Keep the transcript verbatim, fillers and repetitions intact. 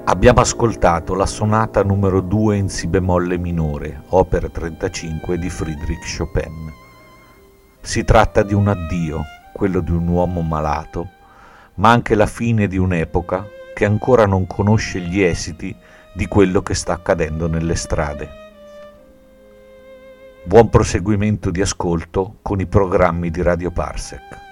Abbiamo ascoltato la sonata numero due in si bemolle minore, opera trentacinque di Friedrich Chopin. Si tratta di un addio, quello di un uomo malato, ma anche la fine di un'epoca che ancora non conosce gli esiti di quello che sta accadendo nelle strade. Buon proseguimento di ascolto con i programmi di Radio Parsec.